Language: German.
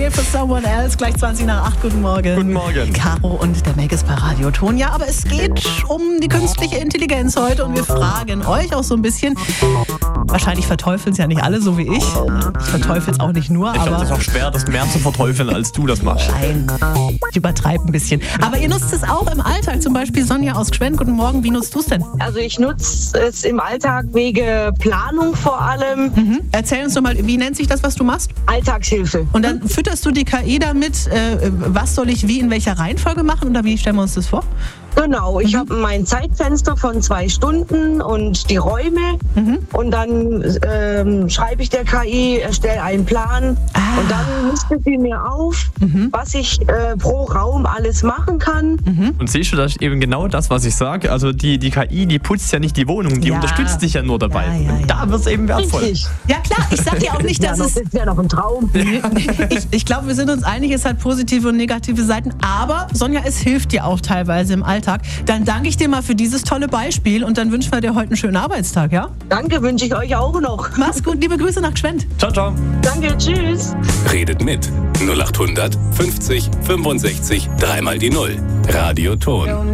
Made for Someone Else, gleich 20 nach 8. Guten Morgen. Guten Morgen. Caro und der Meg ist bei Radio Ton. Ja, aber es geht um die künstliche Intelligenz heute und wir fragen euch auch so ein bisschen. Wahrscheinlich verteufeln es ja nicht alle, so wie ich. Ich verteufel es auch nicht nur, Ich glaube, aber... es ist auch schwer, das mehr zu verteufeln, als du das machst. Nein, ich übertreibe ein bisschen. Aber ihr nutzt es auch im Alltag. Zum Beispiel Sonja aus Gschwend. Guten Morgen, wie nutzt du es denn? Also ich nutze es im Alltag wegen Planung vor allem, Erzähl uns doch mal, wie nennt sich das, was du machst? Alltagshilfe. Und dann fütterst du die KI damit, was soll ich wie in welcher Reihenfolge machen oder wie stellen wir uns das vor? Genau, ich habe mein Zeitfenster von 2 Stunden und die Räume und dann schreibe ich der KI, erstelle einen Plan und dann listet sie mir auf, was ich pro Raum alles machen kann. Und siehst du, das ist eben genau das, was ich sage. Also die KI, die putzt ja nicht die Wohnung, die Ja. unterstützt dich ja nur dabei. Ja. Und da wird es eben wertvoll. Richtig. Ja klar, ich sag dir auch nicht, dass es... Das wäre noch ein Traum. Ich glaube, wir sind uns einig, es hat positive und negative Seiten, aber Sonja, es hilft dir auch teilweise im Alltag. Dann danke ich dir mal für dieses tolle Beispiel und dann wünschen wir dir heute einen schönen Arbeitstag, ja? Danke, wünsche ich euch auch noch. Mach's gut, liebe Grüße nach Gschwend. Ciao, ciao. Danke, tschüss. Redet mit 0800 50 65 3x die 0. Radio Ton.